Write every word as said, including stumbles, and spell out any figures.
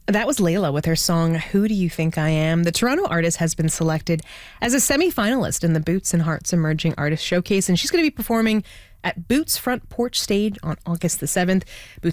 That was Layla with her song, Who Do You Think I Am? The Toronto artist has been selected as a semi-finalist in the Boots and Hearts Emerging Artist Showcase, and she's going to be performing at Boots Front Porch Stage on August the seventh. Boots